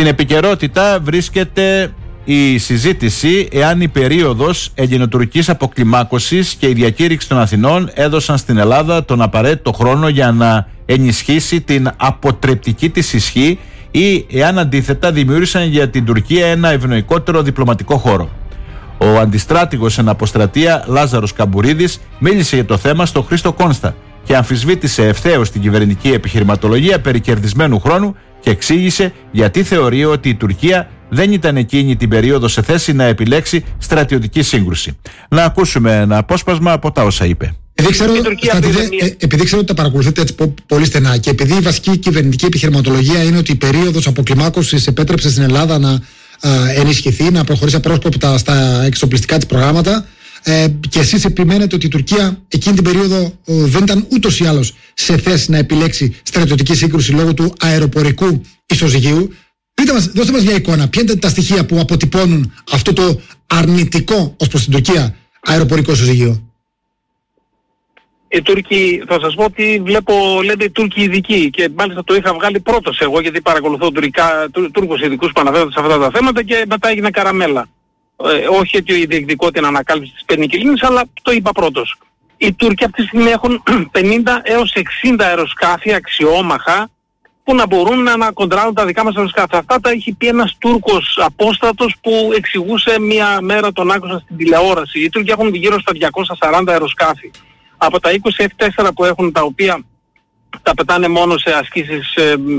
Στην επικαιρότητα βρίσκεται η συζήτηση εάν η περίοδος ελληνοτουρκικής αποκλιμάκωσης και η διακήρυξη των Αθηνών έδωσαν στην Ελλάδα τον απαραίτητο χρόνο για να ενισχύσει την αποτρεπτική της ισχύ ή εάν αντίθετα δημιούργησαν για την Τουρκία ένα ευνοϊκότερο διπλωματικό χώρο. Ο αντιστράτηγος εν αποστρατεία Λάζαρος Καμπουρίδης μίλησε για το θέμα στο Χρήστο Κόνστα και αμφισβήτησε ευθέως την κυβερνητική επιχειρηματολογία περί κερδισμένου χρόνου και εξήγησε γιατί θεωρεί ότι η Τουρκία δεν ήταν εκείνη την περίοδο σε θέση να επιλέξει στρατιωτική σύγκρουση. Να ακούσουμε ένα απόσπασμα από τα όσα είπε. Επειδή ξέρω ότι τα παρακολουθείτε έτσι πολύ στενά και επειδή η βασική κυβερνητική επιχειρηματολογία είναι ότι η περίοδος αποκλιμάκωσης επέτρεψε στην Ελλάδα να ενισχυθεί, να προχωρήσει απρόσκοπτα στα εξοπλιστικά της προγράμματα, και εσείς επιμένετε ότι η Τουρκία εκείνη την περίοδο δεν ήταν ούτως ή άλλως σε θέση να επιλέξει στρατιωτική σύγκρουση λόγω του αεροπορικού ισοζυγίου. Δώστε μας μια εικόνα. Ποια είναι τα στοιχεία που αποτυπώνουν αυτό το αρνητικό ως προς την Τουρκία αεροπορικό ισοζυγείο? Οι Τούρκοι, θα σας πω ότι λέτε οι Τούρκοι ειδικοί και μάλιστα το είχα βγάλει πρώτος εγώ γιατί παρακολουθώ Τούρκους ειδικούς που αναφέρονται σε αυτά τα θέματα και μετά έγινε καραμέλα. Όχι ότι διεκδικώ την ανακάλυψη της πενικυλίνης, αλλά το είπα πρώτος. Οι Τούρκοι αυτή τη στιγμή έχουν 50 έως 60 αεροσκάφη αξιόμαχα που να μπορούν να κοντράρουν τα δικά μας αεροσκάφη. Αυτά τα έχει πει ένας Τούρκος απόστατος που εξηγούσε μία μέρα, τον άκουσα στην τηλεόραση. Οι Τούρκοι έχουν γύρω στα 240 αεροσκάφη. Από τα 20 F4 που έχουν, τα οποία τα πετάνε μόνο σε ασκήσεις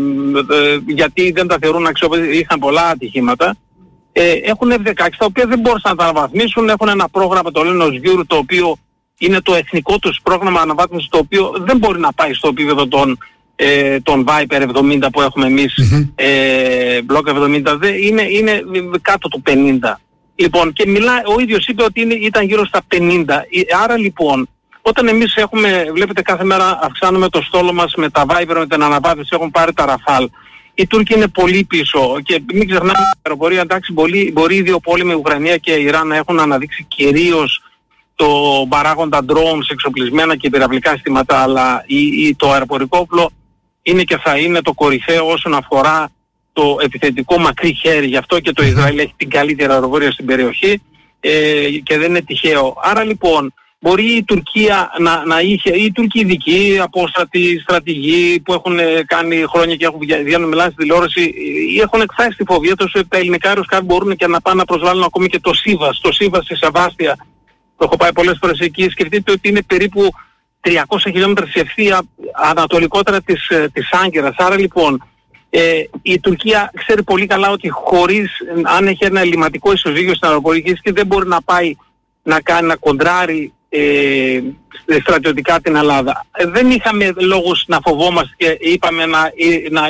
γιατί δεν τα θεωρούν αξιόπιστα, είχαν πολλά ατυχήματα. Έχουν F-16 τα οποία δεν μπορούσαν να τα αναβαθμίσουν, έχουν ένα πρόγραμμα το λένε ως Γιούρ, το οποίο είναι το εθνικό τους πρόγραμμα αναβάθμισης, το οποίο δεν μπορεί να πάει στο επίπεδο των Viper 70 που έχουμε εμείς, Block 70, είναι κάτω του 50. Λοιπόν, και ο ίδιος είπε ότι ήταν γύρω στα 50. Άρα λοιπόν, όταν εμείς βλέπετε κάθε μέρα αυξάνουμε το στόλο μας με τα Viper, με την αναβάθμιση, έχουν πάρει τα Rafale. Οι Τούρκοι είναι πολύ πίσω και μην ξεχνάμε την αεροπορία, εντάξει, μπορεί οι δύο πόλεμοι, Ουκρανία και Ιράν, να έχουν αναδείξει κυρίως το παράγοντα drones, εξοπλισμένα και πυραυλικά συστήματα, αλλά το αεροπορικό όπλο είναι και θα είναι το κορυφαίο όσον αφορά το επιθετικό μακρύ χέρι. Γι' αυτό και το Ισραήλ έχει την καλύτερη αεροπορία στην περιοχή και δεν είναι τυχαίο. Άρα λοιπόν, μπορεί η Τουρκία να είχε, οι Τούρκοι ειδικοί, απόστατοι, στρατηγοί που έχουν κάνει χρόνια και έχουν μιλάνε στη τηλεόραση, έχουν εκφράσει τη φοβία τους ότι τα ελληνικά αεροσκάφη μπορούν και να πάνε να προσβάλλουν ακόμη και το Σίβας. Το Σίβας στη Σεβάστια, το έχω πάει πολλές φορές εκεί, σκεφτείτε ότι είναι περίπου 300 χιλιόμετρα σε ευθεία ανατολικότερα της Άγκυρας. Άρα λοιπόν, η Τουρκία ξέρει πολύ καλά ότι αν έχει ένα ελληματικό ισοζύγιο στην αεροπορική και δεν μπορεί να πάει να κοντράρει στρατιωτικά την Ελλάδα. Δεν είχαμε λόγους να φοβόμαστε και είπαμε να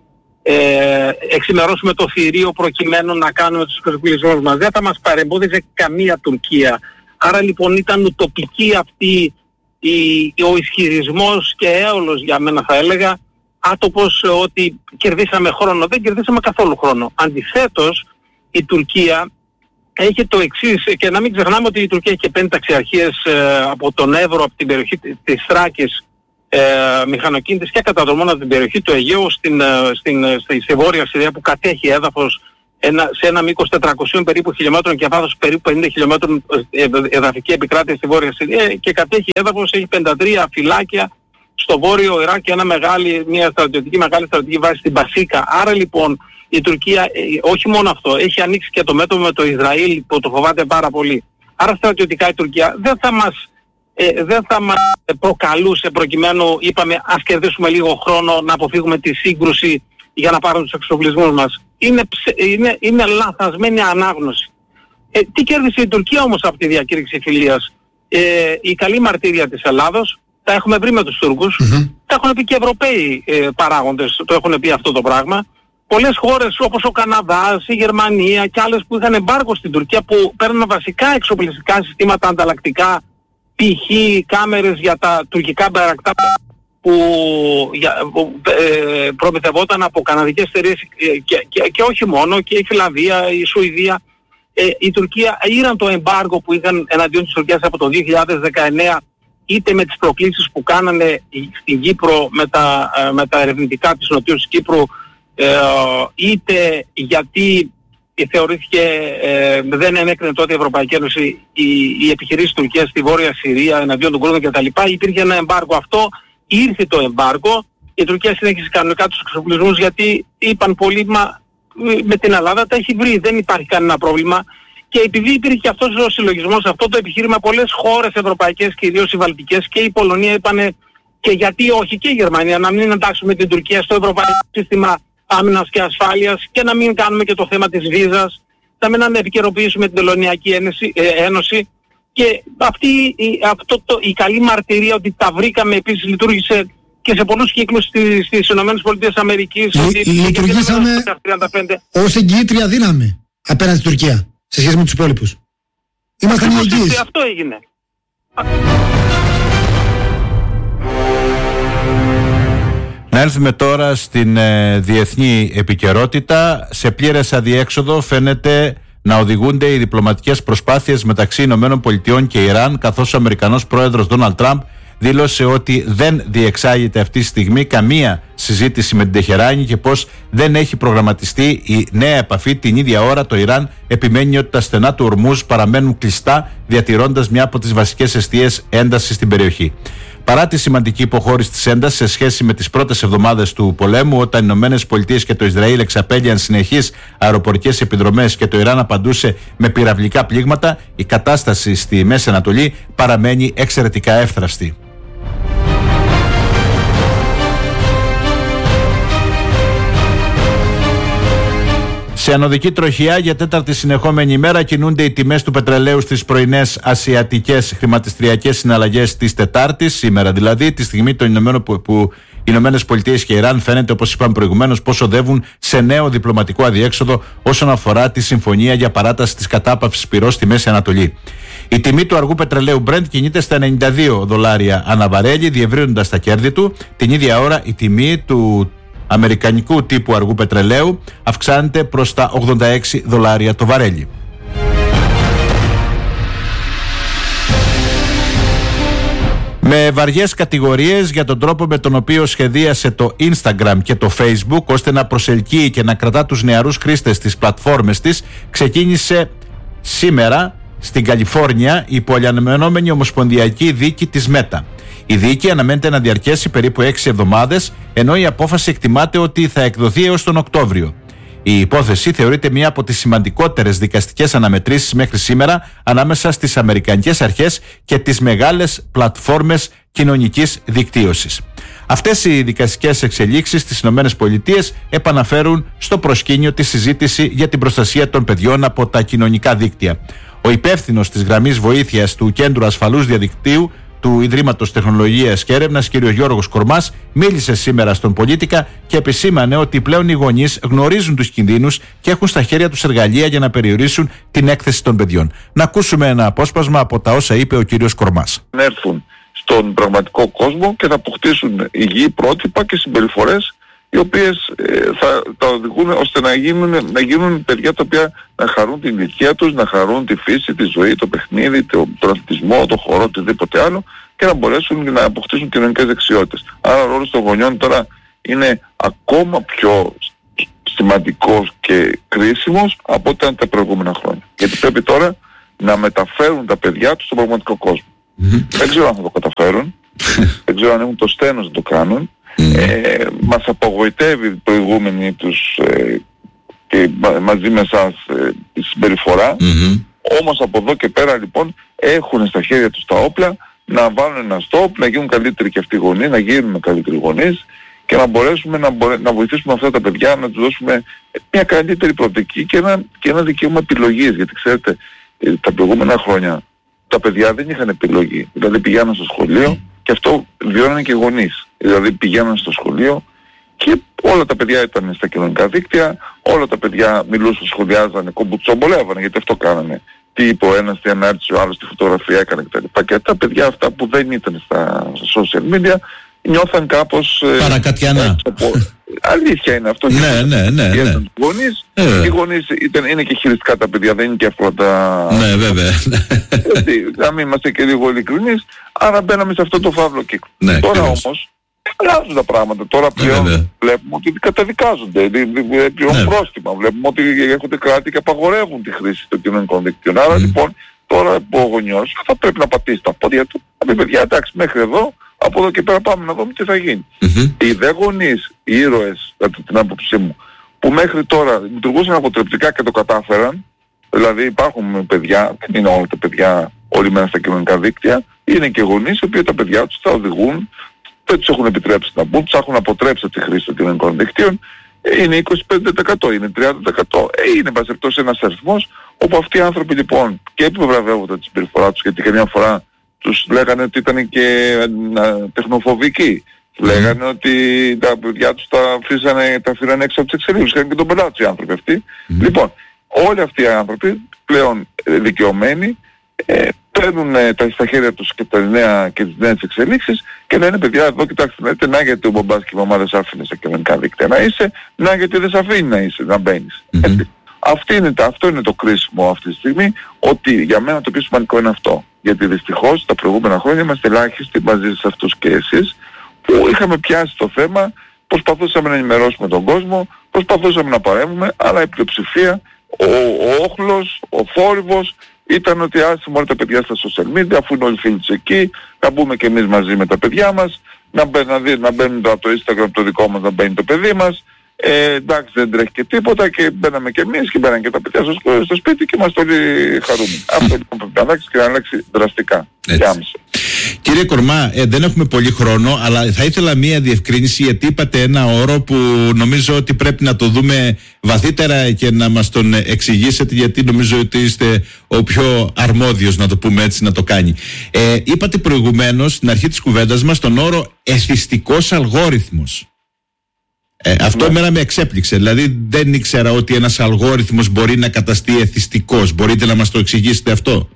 εξημερώσουμε το θηρίο προκειμένου να κάνουμε τους εξοπλισμούς μας. Δεν θα μας παρεμπόδιζε καμία Τουρκία. Άρα λοιπόν ήταν ουτοπική αυτή ο ισχυρισμός και έολος, για μένα θα έλεγα, άτοπος, ότι κερδίσαμε χρόνο. Δεν κερδίσαμε καθόλου χρόνο. Αντιθέτως, η Τουρκία έχει το εξής, και να μην ξεχνάμε ότι η Τουρκία έχει 5 ταξιαρχίες από τον Εύρο, από την περιοχή της Θράκης, μηχανοκίνητες και καταδρομών από την περιοχή του Αιγαίου στη Βόρεια Συρία, που κατέχει έδαφος σε ένα μήκος 400 περίπου χιλιόμετρων και βάθος περίπου 50 χιλιόμετρων εδαφική επικράτεια στη Βόρεια Συρία, και κατέχει έδαφος, έχει 53 φυλάκια στο Βόρειο Ιράκ και μια μεγάλη στρατιωτική βάση στην Πασίκα. Άρα λοιπόν η Τουρκία, όχι μόνο αυτό, έχει ανοίξει και το μέτωπο με το Ισραήλ που το φοβάται πάρα πολύ. Άρα στρατιωτικά η Τουρκία δεν θα μας προκαλούσε, προκειμένου είπαμε ας κερδίσουμε λίγο χρόνο να αποφύγουμε τη σύγκρουση για να πάρουν τους εξοπλισμούς μας. Είναι λανθασμένη ανάγνωση. Τι κέρδισε η Τουρκία όμως από τη διακήρυξη φιλίας? Η καλή μαρτύρια της Ελλάδος, τα έχουμε βρει με τους Τούρκους, τα έχουν πει και Ευρωπαίοι παράγοντες, το έχουν πει αυτό το πράγμα. Πολλές χώρες όπως ο Καναδάς, η Γερμανία και άλλες που είχαν εμπάργκο στην Τουρκία, που παίρνουν βασικά εξοπλιστικά συστήματα ανταλλακτικά, π.χ. κάμερες για τα τουρκικά μπαρακτά που προμηθευόταν από καναδικές εταιρείες και όχι μόνο, και η Φιλανδία, η Σουηδία. Η Τουρκία ήραν το εμπάργκο που είχαν εναντίον της Τουρκίας από το 2019, είτε με τις προκλήσεις που κάνανε στην Κύπρο με τα ερευνητικά της Νοτιούς Κύπρου, είτε γιατί θεωρήθηκε δεν ενέκρινε τότε η Ευρωπαϊκή Ένωση οι επιχειρήσεις της Τουρκίας στη Βόρεια Συρία εναντίον των Κούρδων κτλ. Υπήρχε ένα εμπάργκο αυτό, ήρθε το εμπάργκο, η Τουρκία συνέχισε κανονικά τους εξοπλισμούς γιατί είπαν πολλοί με την Ελλάδα τα έχει βρει, δεν υπάρχει κανένα πρόβλημα. Και επειδή υπήρχε αυτός ο συλλογισμός, αυτό το επιχείρημα, πολλές χώρες ευρωπαϊκές, κυρίως οι βαλτικές και η Πολωνία είπανε και γιατί όχι και η Γερμανία να μην εντάξουμε την Τουρκία στο ευρωπαϊκό σύστημα άμυνας και ασφάλειας και να μην κάνουμε και το θέμα της βίζας, να μην επικαιροποιήσουμε την Τελωνιακή Ένωση. Και η καλή μαρτυρία ότι τα βρήκαμε επίσης λειτουργήσε και σε πολλούς κύκλους στις ΗΠΑ. Λειτουργήσαμε ως εγγυήτρια δύναμη απέναντι στην Τουρκία σε σχέση με τους υπόλοιπους. Ήμασταν οι εγγύες. Αυτό έγινε. Να έρθουμε τώρα στην διεθνή επικαιρότητα. Σε πλήρες αδιέξοδο φαίνεται να οδηγούνται οι διπλωματικές προσπάθειες μεταξύ ΗΠΑ και Ιράν, καθώς ο Αμερικανός πρόεδρος Ντόναλντ Τραμπ δήλωσε ότι δεν διεξάγεται αυτή τη στιγμή καμία συζήτηση με την Τεχεράνη και πως δεν έχει προγραμματιστεί η νέα επαφή. Την ίδια ώρα το Ιράν επιμένει ότι τα στενά του Ορμούζ παραμένουν κλειστά, διατηρώντας μια από τις βασικές εστίες έντασης στην περιοχή. Παρά τη σημαντική υποχώρηση της έντασης σε σχέση με τις πρώτες εβδομάδες του πολέμου, όταν οι ΗΠΑ και το Ισραήλ εξαπέλυαν συνεχείς αεροπορικές επιδρομές και το Ιράν απαντούσε με πυραυλικά πλήγματα, η κατάσταση στη Μέση Ανατολή παραμένει εξαιρετικά εύθραυστη. Σε ανωδική τροχιά για τέταρτη συνεχόμενη ημέρα κινούνται οι τιμές του πετρελαίου στις πρωινές ασιατικές χρηματιστηριακές συναλλαγές της Τετάρτης, σήμερα δηλαδή, τη στιγμή που οι Ηνωμένες Πολιτείες και η Ιράν φαίνεται, όπως είπαμε προηγουμένως, πως οδεύουν σε νέο διπλωματικό αδιέξοδο όσον αφορά τη συμφωνία για παράταση της κατάπαυσης πυρός στη Μέση Ανατολή. Η τιμή του αργού πετρελαίου Brent κινείται στα $92 ανά βαρέλι, διευρύνοντας τα κέρδη του. Την ίδια ώρα η τιμή του αμερικανικού τύπου αργού πετρελαίου αυξάνεται προς τα $86 το βαρέλι. Με βαριές κατηγορίες για τον τρόπο με τον οποίο σχεδίασε το Instagram και το Facebook ώστε να προσελκύει και να κρατά τους νεαρούς χρήστες στις πλατφόρμες της, ξεκίνησε σήμερα στην Καλιφόρνια η πολυαναμενόμενη ομοσπονδιακή δίκη της Meta. Η δίκη αναμένεται να διαρκέσει περίπου 6 εβδομάδες, ενώ η απόφαση εκτιμάται ότι θα εκδοθεί έως τον Οκτώβριο. Η υπόθεση θεωρείται μία από τις σημαντικότερες δικαστικές αναμετρήσεις μέχρι σήμερα ανάμεσα στις αμερικανικές αρχές και τις μεγάλες πλατφόρμες κοινωνικής δικτύωσης. Αυτές οι δικαστικές εξελίξεις στις ΗΠΑ επαναφέρουν στο προσκήνιο τη συζήτηση για την προστασία των παιδιών από τα κοινωνικά δίκτυα. Ο υπεύθυνος της γραμμής βοήθειας του Κέντρου Ασφαλούς Διαδικτύου του Ιδρύματος Τεχνολογίας και Έρευνας, κ. Γιώργος Κορμάς, μίλησε σήμερα στον Πολίτικα και επισήμανε ότι πλέον οι γονείς γνωρίζουν τους κινδύνους και έχουν στα χέρια τους εργαλεία για να περιορίσουν την έκθεση των παιδιών. Να ακούσουμε ένα απόσπασμα από τα όσα είπε ο κ. Κορμάς. Έρθουν στον πραγματικό κόσμο και θα αποκτήσουν υγιή πρότυπα και συμπεριφορές οι οποίες θα τα οδηγούν ώστε να γίνουν παιδιά τα οποία να χαρούν την ηλικία τους, να χαρούν τη φύση, τη ζωή, το παιχνίδι, τον αθλητισμό, το χορό, οτιδήποτε άλλο και να μπορέσουν να αποκτήσουν κοινωνικές δεξιότητες. Άρα ο ρόλος των γονιών τώρα είναι ακόμα πιο σημαντικός και κρίσιμος από ό,τι ήταν τα προηγούμενα χρόνια. Γιατί πρέπει τώρα να μεταφέρουν τα παιδιά τους στον πραγματικό κόσμο. Δεν ξέρω αν θα το καταφέρουν, δεν ξέρω αν έχουν το στένος να το κάνουν. Μας απογοητεύει η προηγούμενη τους και μαζί με εσάς η συμπεριφορά. Όμως από εδώ και πέρα λοιπόν έχουν στα χέρια τους τα όπλα να βάλουν ένα stop, να γίνουν καλύτεροι και αυτοί οι γονείς, να γίνουν καλύτεροι γονείς και να μπορέσουμε να βοηθήσουμε αυτά τα παιδιά, να τους δώσουμε μια καλύτερη προοπτική και ένα δικαίωμα επιλογής. Γιατί ξέρετε, τα προηγούμενα χρόνια τα παιδιά δεν είχαν επιλογή. Δηλαδή πηγαίναν στο σχολείο και αυτό βιώνανε και οι γονείς. Δηλαδή πηγαίναν στο σχολείο και όλα τα παιδιά ήταν στα κοινωνικά δίκτυα, όλα τα παιδιά μιλούσαν, σχολιάζανε, κομπουτσομπολεύανε, γιατί αυτό κάνανε. Τι είπε ο ένας, τι ανάρτησε ο άλλος, τι φωτογραφία έκανε κτλ. Και τα παιδιά αυτά που δεν ήταν στα social media νιώθαν κάπως παρακατιανά. Αλήθεια είναι αυτό. Ναι. Γονείς, οι γονείς είναι και χειριστικά τα παιδιά, δεν είναι και εύκολα τα... Ναι, βέβαια. Να μην είμαστε και λίγο ειλικρινείς, άρα μπαίναμε σε αυτό το φαύλο κύκλο. Τώρα όμως αλλάζουν τα πράγματα. Τώρα πλέον βλέπουμε ότι καταδικάζονται, πλέον πρόστιμα. Βλέπουμε ότι έρχονται κράτη και απαγορεύουν τη χρήση των κοινωνικών δικτύων. Άρα λοιπόν τώρα ο γονιός θα πρέπει να πατήσει τα πόδια του, να πει παιδιά εντάξει μέχρι εδώ, από εδώ και πέρα πάμε να δούμε τι θα γίνει. Οι δε γονείς, οι ήρωες, κατά την άποψή μου, που μέχρι τώρα λειτουργούσαν αποτρεπτικά και το κατάφεραν, δηλαδή υπάρχουν παιδιά, δεν είναι όλα τα παιδιά ορισμένα στα κοινωνικά δίκτυα, είναι και γονείς οι οποίοι τα παιδιά τους τα οδηγούν, δεν τους έχουν επιτρέψει να μπουν, τους έχουν αποτρέψει τη χρήση των κοινωνικών δικτύων, είναι 25%, είναι 30%, είναι πασεπτός ένας αριθμός όπου αυτοί οι άνθρωποι λοιπόν και επιβραβεύονται τη συμπεριφορά τους, γιατί καμιά φορά τους λέγανε ότι ήταν και τεχνοφοβικοί. Λέγανε ότι τα παιδιά τους τα αφήνανε έξω από τις εξελίξεις. Είχαν και τον πελάτη οι άνθρωποι αυτοί. Λοιπόν, όλοι αυτοί οι άνθρωποι πλέον δικαιωμένοι παίρνουν στα χέρια τους και τις νέες εξελίξεις και λένε παιδιά εδώ κοιτάξτε λέτε, να γιατί ο μπαμπάς και η μαμά δεν σε άφηνε στα κοινωνικά δίκτυα να είσαι, να γιατί δεν σε αφήνει να μπαίνεις. Αυτό είναι το κρίσιμο αυτή τη στιγμή, ότι για μένα το πιο σημαντικό είναι αυτό. Γιατί δυστυχώς τα προηγούμενα χρόνια είμαστε ελάχιστοι μαζί σε αυτούς και εσείς που είχαμε πιάσει το θέμα, προσπαθούσαμε να ενημερώσουμε τον κόσμο, προσπαθούσαμε να παρέμβουμε, αλλά η πλειοψηφία, ο όχλος, ο θόρυβος ήταν ότι άσε μόνο τα παιδιά στα social media, αφού είναι όλοι φίλοι τους εκεί, να μπούμε και εμείς μαζί με τα παιδιά μας, να μπαίνουν από το Instagram το δικό μας, να μπαίνει το παιδί μας. Εντάξει δεν τρέχει και τίποτα και μπαίναμε και εμείς και μπαίναν και τα παιδιά στο σπίτι και είμαστε όλοι χαρούμενοι. Αυτό λοιπόν πρέπει να αλλάξει και να αλλάξει δραστικά και άμεσα. Κύριε Κορμά, δεν έχουμε πολύ χρόνο, αλλά θα ήθελα μία διευκρίνηση, γιατί είπατε ένα όρο που νομίζω ότι πρέπει να το δούμε βαθύτερα και να μας τον εξηγήσετε, γιατί νομίζω ότι είστε ο πιο αρμόδιος, να το πούμε έτσι, να το κάνει. Είπατε προηγουμένως στην αρχή της κουβέντας μας τον όρο εθιστικός αλγόριθμος. Αυτό εμένα με εξέπληξε. Δηλαδή δεν ήξερα ότι ένας αλγόριθμος μπορεί να καταστεί εθιστικός. Μπορείτε να μας το εξηγήσετε αυτό?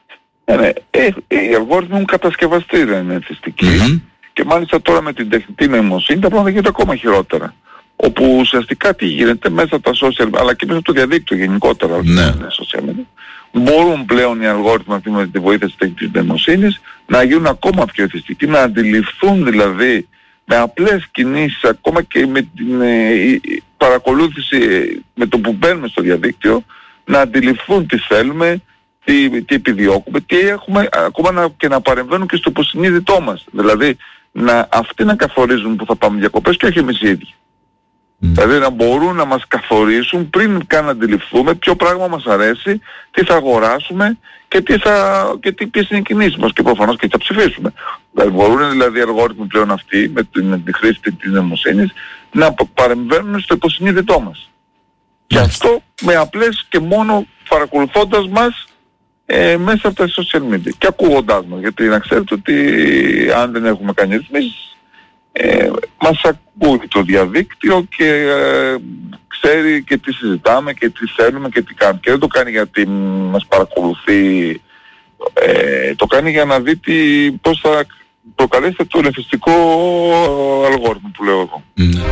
Οι αλγόριθμοι μου κατασκευαστεί δεν είναι εθιστικοί. Και μάλιστα τώρα με την τεχνητή νοημοσύνη τα πράγματα γίνονται ακόμα χειρότερα. Όπου ουσιαστικά τι γίνεται μέσα από τα social αλλά και μέσα από το διαδίκτυο γενικότερα. Social media, μπορούν πλέον οι αλγόριθμοι αυτοί με τη βοήθεια της τεχνητής νοημοσύνης να γίνουν ακόμα πιο εθιστικοί, να αντιληφθούν δηλαδή με απλές κινήσεις, ακόμα και με την παρακολούθηση με το που μπαίνουμε στο διαδίκτυο, να αντιληφθούν τι θέλουμε, τι επιδιώκουμε, τι έχουμε, ακόμα και να παρεμβαίνουν και στο υποσυνείδητό μας. Δηλαδή, αυτοί να καθορίζουν που θα πάμε διακοπές και όχι εμείς οι ίδιοι. Δηλαδή να μπορούν να μας καθορίσουν πριν καν να αντιληφθούμε ποιο πράγμα μας αρέσει, τι θα αγοράσουμε και ποιες είναι οι κινήσεις μας και προφανώς και θα ψηφίσουμε. Δηλαδή μπορούν δηλαδή οι αλγόριθμοι πλέον αυτοί με τη χρήση της νοημοσύνης να παρεμβαίνουν στο υποσυνείδητό μας. Και αυτό με απλές και μόνο παρακολουθώντας μας μέσα από τα social media και ακούγοντάς μας. Γιατί να ξέρετε ότι αν δεν έχουμε κάνει ρυθμίσεις μας ακούει το διαδίκτυο και ξέρει και τι συζητάμε και τι θέλουμε και τι κάνουμε. Και δεν το κάνει γιατί μας παρακολουθεί, το κάνει για να δει πώς θα προκαλέσετε το ελευθεριστικό αλγόριθμο που λέω εγώ.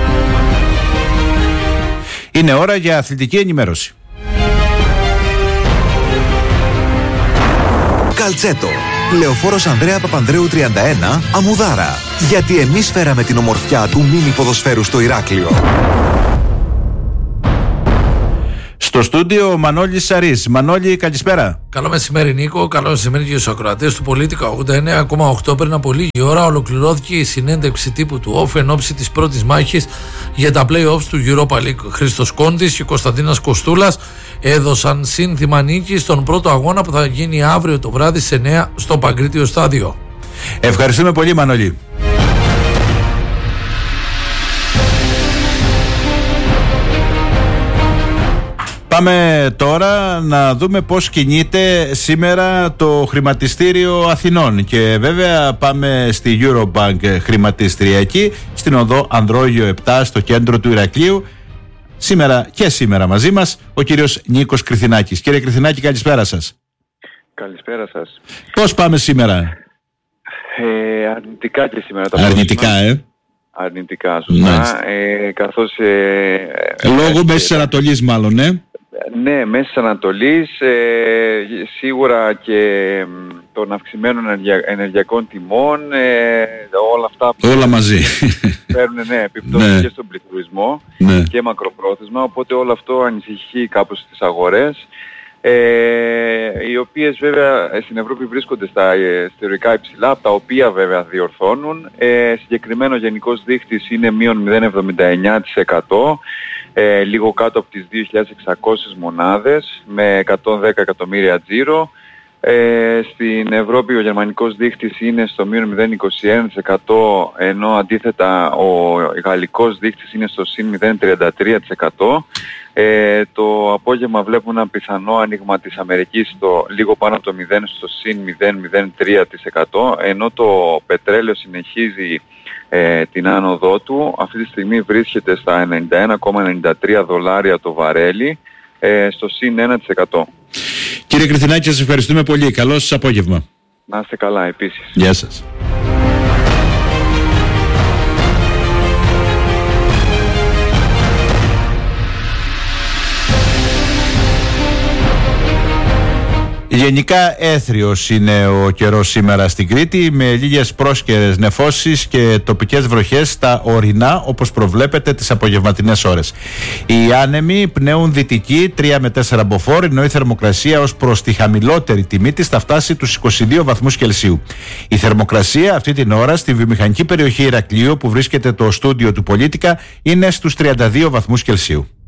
Είναι ώρα για αθλητική ενημέρωση. Καλτσέτο. Λεωφόρος Ανδρέα Παπανδρέου 31, Αμμουδάρα. Γιατί εμείς φέραμε την ομορφιά του μίνι ποδοσφαίρου στο Ηράκλειο. Στο στούντιο ο Μανώλης Σαρής. Μανώλη, καλησπέρα. Καλό μεσημέρι Νίκο, καλό μεσημέρι και στους ακροατές του Πολίτικα 89,8. Πριν από λίγη ώρα ολοκληρώθηκε η συνέντευξη τύπου του ΟΦ εν ώψη της πρώτης μάχης για τα play-offs του Europa League. Χρήστος Κόντης και Κωνσταντίνας Κοστούλας έδωσαν σύνθημα νίκη στον πρώτο αγώνα που θα γίνει αύριο το βράδυ σε 9 στο Παγκρίτιο Στάδιο. Ευχαριστούμε πολύ Μανώλη. Πάμε τώρα να δούμε πώς κινείται σήμερα το χρηματιστήριο Αθηνών και βέβαια πάμε στη Eurobank χρηματιστηριακή στην οδό Ανδρόγιο 7 στο κέντρο του Ηρακλείου. Σήμερα μαζί μας ο κύριος Νίκος Κριθινάκης. Κύριε Κριθινάκη, καλησπέρα σας. Καλησπέρα σας. Πώς πάμε σήμερα? Αρνητικά και σήμερα τα Αρνητικά, Αρνητικά, σωστά. Καθώς... Λόγω Μέσης Ανατολής μάλλον, Ναι, Μέσης Ανατολής, σίγουρα και των αυξημένων ενεργειακών τιμών, όλα αυτά που όλα μαζί παίρνουν επιπτώσεις και στον πληθωρισμό και μακροπρόθεσμα, οπότε όλο αυτό ανησυχεί κάπως τις αγορές, οι οποίες βέβαια στην Ευρώπη βρίσκονται στα ιστορικά υψηλά, από τα οποία βέβαια διορθώνουν. Συγκεκριμένο γενικός δείκτης είναι μείον 0,79%, λίγο κάτω από τις 2.600 μονάδες με 110 εκατομμύρια τζίρο. Στην Ευρώπη ο γερμανικός δείκτης είναι στο μείον 0,21%, ενώ αντίθετα ο γαλλικός δείκτης είναι στο συν 0,33%. Το απόγευμα βλέπουμε ένα πιθανό άνοιγμα της Αμερικής στο λίγο πάνω από το 0 στο συν 0,03%, ενώ το πετρέλαιο συνεχίζει την άνοδό του. Αυτή τη στιγμή βρίσκεται στα $91,93 το βαρέλι, στο συν 1%. Κύριε Κριθινάκη, σας ευχαριστούμε πολύ. Καλό σας απόγευμα. Να είστε καλά επίσης. Γεια σας. Γενικά έθριος είναι ο καιρός σήμερα στην Κρήτη, με λίγες πρόσκαιρες νεφώσεις και τοπικές βροχές στα ορεινά, όπως προβλέπετε τις απογευματινές ώρες. Οι άνεμοι πνέουν δυτική 3 με 4 μποφόρ, ενώ η θερμοκρασία ως προς τη χαμηλότερη τιμή της θα φτάσει τους 22 βαθμούς Κελσίου. Η θερμοκρασία αυτή την ώρα στη βιομηχανική περιοχή Ηρακλείου, που βρίσκεται το στούντιο του Πολίτικα, είναι στους 32 βαθμούς Κελσίου.